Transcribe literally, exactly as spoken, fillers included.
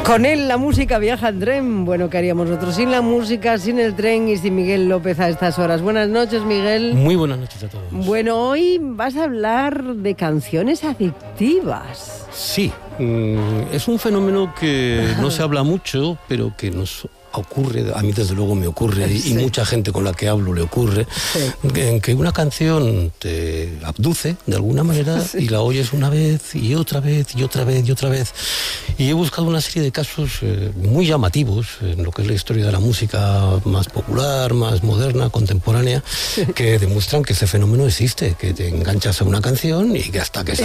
Con él la música viaja en tren. Bueno, ¿qué haríamos nosotros sin la música, sin el tren y sin Miguel López a estas horas? Buenas noches, Miguel. Muy buenas noches a todos. Bueno, hoy vas a hablar de canciones adictivas. Sí, es un fenómeno que no se habla mucho, pero que nos ocurre, a mí desde luego me ocurre, sí. Y mucha gente con la que hablo le ocurre, sí. En que una canción te abduce de alguna manera, sí. Y la oyes una vez y otra vez y otra vez y otra vez. Y he buscado una serie de casos eh, muy llamativos en lo que es la historia de la música más popular, más moderna, contemporánea, sí. Que demuestran que ese fenómeno existe, que te enganchas a una canción y que hasta que